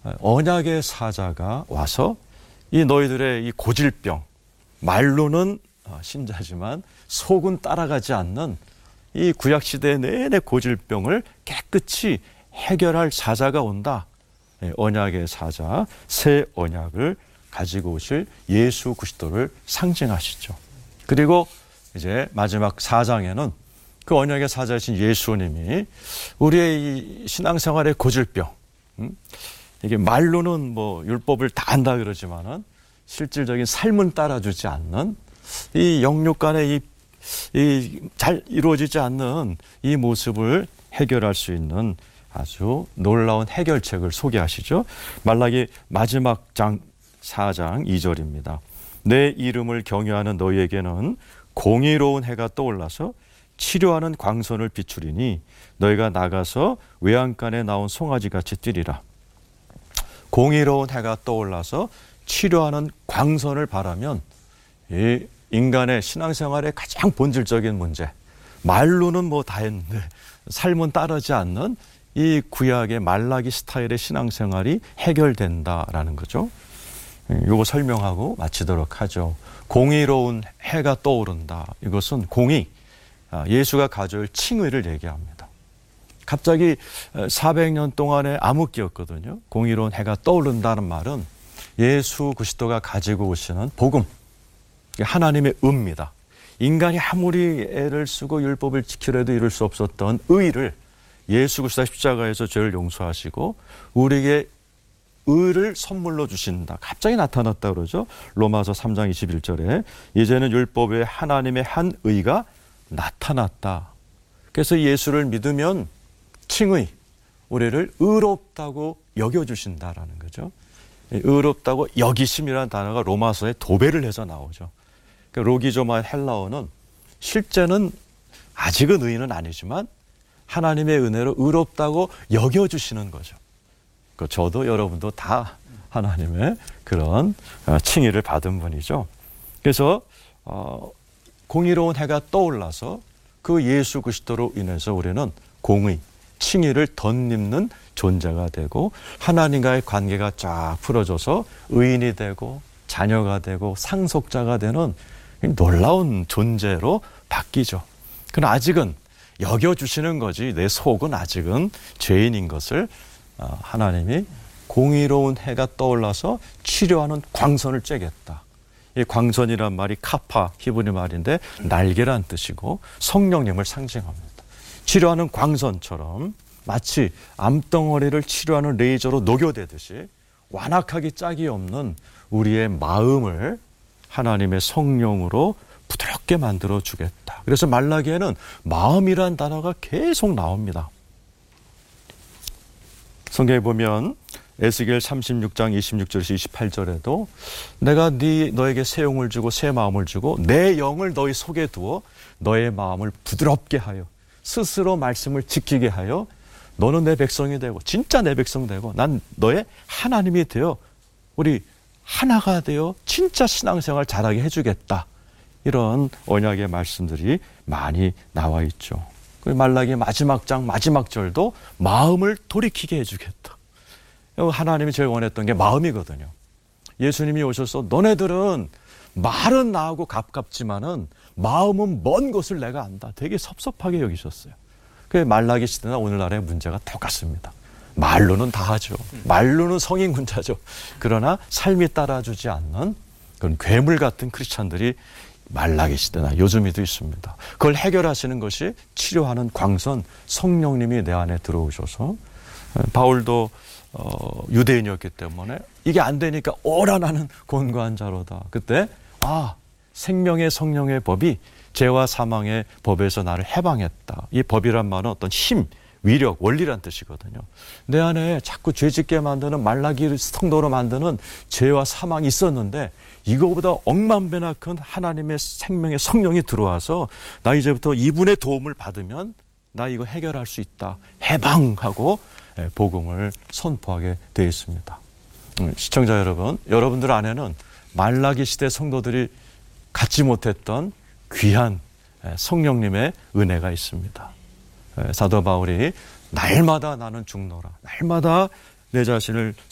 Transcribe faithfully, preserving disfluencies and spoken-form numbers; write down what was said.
언약의 사자가 와서 이 너희들의 이 고질병, 말로는 신자지만 속은 따라가지 않는 이 구약시대 내내 고질병을 깨끗이 해결할 사자가 온다. 언약의 사자, 새 언약을 가지고 오실 예수 그리스도를 상징하시죠. 그리고 이제 마지막 사 장에는 그 언약의 사자이신 예수님이 우리의 이 신앙생활의 고질병, 음? 이게 말로는 뭐 율법을 다 안다 그러지만은 실질적인 삶은 따라주지 않는 이 영육 간의 이, 이 잘 이루어지지 않는 이 모습을 해결할 수 있는 아주 놀라운 해결책을 소개하시죠. 말라기 마지막 장 사 장 이 절입니다. 내 이름을 경외하는 너희에게는 공의로운 해가 떠올라서 치료하는 광선을 비추리니 너희가 나가서 외양간에 나온 송아지같이 뛰리라. 공의로운 해가 떠올라서 치료하는 광선을 바라면 이 인간의 신앙생활의 가장 본질적인 문제, 말로는 뭐 다 했는데 삶은 따르지 않는 이 구약의 말라기 스타일의 신앙생활이 해결된다라는 거죠. 이거 설명하고 마치도록 하죠. 공의로운 해가 떠오른다. 이것은 공의, 예수가 가져올 칭의를 얘기합니다. 갑자기 사백 년 동안의 암흑기였거든요. 공의로운 해가 떠오른다는 말은 예수 그리스도가 가지고 오시는 복음, 하나님의 의입니다. 인간이 아무리 애를 쓰고 율법을 지키려도 이룰 수 없었던 의를 예수 그리스도 십자가에서 죄를 용서하시고 우리에게 의를 선물로 주신다. 갑자기 나타났다 그러죠. 로마서 삼 장 이십일 절에 이제는 율법 외에 하나님의 한 의가 나타났다. 그래서 예수를 믿으면 칭의, 우리를 의롭다고 여겨주신다라는 거죠. 의롭다고 여기심이라는 단어가 로마서에 도배를 해서 나오죠. 그러니까 로기조마 헬라어는 실제는 아직은 의인은 아니지만 하나님의 은혜로 의롭다고 여겨주시는 거죠. 저도 여러분도 다 하나님의 그런 칭의를 받은 분이죠. 그래서 어, 공의로운 해가 떠올라서 그 예수 그리스도로 인해서 우리는 공의, 칭의를 덧입는 존재가 되고 하나님과의 관계가 쫙 풀어져서 의인이 되고 자녀가 되고 상속자가 되는 놀라운 존재로 바뀌죠. 그러나 아직은 여겨주시는 거지 내 속은 아직은 죄인인 것을 하나님이 공의로운 해가 떠올라서 치료하는 광선을 쬐겠다. 이 광선이란 말이 카파 히브리 말인데 날개란 뜻이고 성령님을 상징합니다. 치료하는 광선처럼 마치 암덩어리를 치료하는 레이저로 녹여대듯이 완악하기 짝이 없는 우리의 마음을 하나님의 성령으로 부드럽게 만들어 주겠다. 그래서 말라기에는 마음이란 단어가 계속 나옵니다. 성경에 보면 에스겔 삼십육 장 이십육 절에서 이십팔 절에도 내가 네 너에게 새 영을 주고 새 마음을 주고 내 영을 너희 속에 두어 너의 마음을 부드럽게 하여 스스로 말씀을 지키게 하여 너는 내 백성이 되고 진짜 내 백성 되고 난 너의 하나님이 되어 우리 하나가 되어 진짜 신앙생활 잘하게 해주겠다. 이런 언약의 말씀들이 많이 나와 있죠. 말라기 마지막 장 마지막 절도 마음을 돌이키게 해주겠다. 하나님이 제일 원했던 게 마음이거든요. 예수님이 오셔서 너네들은 말은 나하고 가깝지만은 마음은 먼 곳을 내가 안다. 되게 섭섭하게 여기셨어요. 그 말라기 시대나 오늘날의 문제가 똑같습니다. 말로는 다 하죠. 말로는 성인군자죠. 그러나 삶이 따라주지 않는 그런 괴물 같은 크리스찬들이 말라기 시대나 요즘에도 있습니다. 그걸 해결하시는 것이 치료하는 광선 성령님이 내 안에 들어오셔서 바울도 어, 유대인이었기 때문에 이게 안 되니까 오라 나는 곤고한 자로다. 그때 아 생명의 성령의 법이 죄와 사망의 법에서 나를 해방했다. 이 법이란 말은 어떤 힘, 위력, 원리란 뜻이거든요. 내 안에 자꾸 죄짓게 만드는 말라기 성도로 만드는 죄와 사망이 있었는데 이거보다 억만 배나 큰 하나님의 생명의 성령이 들어와서 나 이제부터 이분의 도움을 받으면 나 이거 해결할 수 있다. 해방하고 복음을 선포하게 되어 있습니다. 시청자 여러분, 여러분들 안에는 말라기 시대 성도들이 갖지 못했던 귀한 성령님의 은혜가 있습니다. 사도 바울이 날마다 나는 죽노라. 날마다 내 자신을